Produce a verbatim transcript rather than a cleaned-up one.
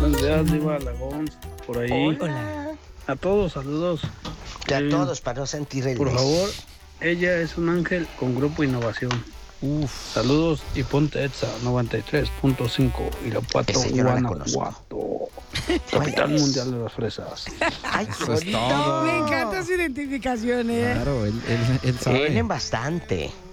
Buenos días, Diva Lagón, por ahí. Hola. A todos, saludos. A Eh, todos, para no sentir el Por beso. favor, ella es un ángel con Grupo Innovación. Uf. Saludos y ponte Etza noventa y tres punto cinco, Irapuato, Ese yo no la Guanajuato. Capital Pues. mundial de las fresas. Ay, qué Eso es bonito. todo. Me encanta su identificación, ¿eh? Claro, él, él, él sabe. Tienen bastante.